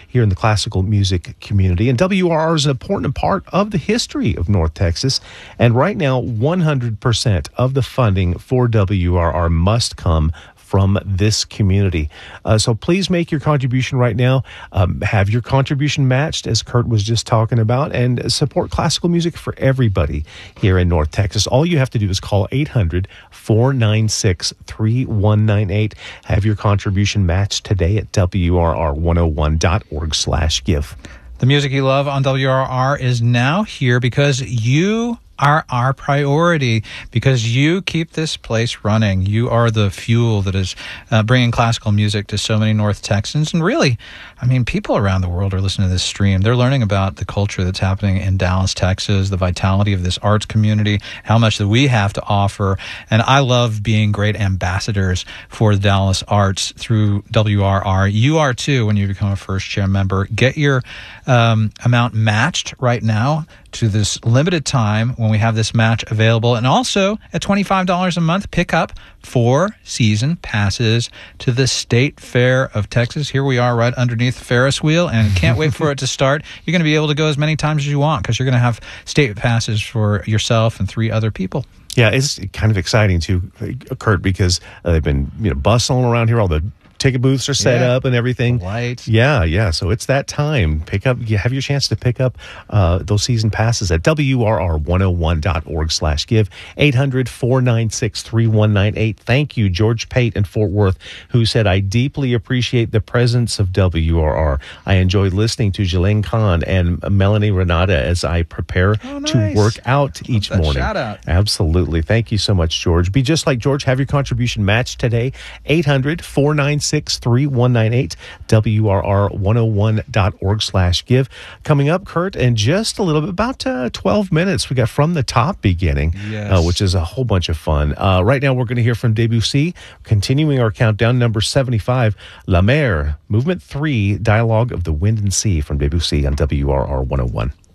here in the classical music community. And WRR is an important part of the history of North Texas. And right now, 100% of the funding for WRR must come from this community. So please make your contribution right now. Have your contribution matched, as Kurt was just talking about, and support classical music for everybody here in North Texas. All you have to do is call 800-496-3198. Have your contribution matched today at WRR101.org/give. The music you love on WRR is now here because you are our priority, because you keep this place running. You are the fuel that is bringing classical music to so many North Texans. And really, I mean, people around the world are listening to this stream. They're learning about the culture that's happening in Dallas, Texas, the vitality of this arts community, how much that we have to offer. And I love being great ambassadors for the Dallas arts through WRR. You are too when you become a first chair member. Get your amount matched right now to this limited time when we have this match available. And also at $25 a month, pick up 4 season passes to the State Fair of Texas. Here we are right underneath the Ferris wheel, and can't wait for it to start. You're going to be able to go as many times as you want because you're going to have state passes for yourself and 3 other people. Yeah, it's kind of exciting too, Kurt, because they've been bustling around here. All the ticket booths are set up and everything. Lights. Yeah. So it's that time. You have your chance to pick up those season passes at WRR101.org/give. 800-496-3198. Thank you, George Pate in Fort Worth, who said, I deeply appreciate the presence of WRR. I enjoy listening to Jelaine Khan and Melanie Renata as I prepare to work out each morning. Shout out. Absolutely. Thank you so much, George. Be just like George. Have your contribution matched today. 800-496-3198. 3198, WRR101.org/give. Coming up, Kurt, in just a little bit, about 12 minutes, we got From the Top beginning, which is a whole bunch of fun. Right now, we're going to hear from Debussy, continuing our countdown, number 75, La Mer, Movement 3, Dialogue of the Wind and Sea from Debussy on WRR 101.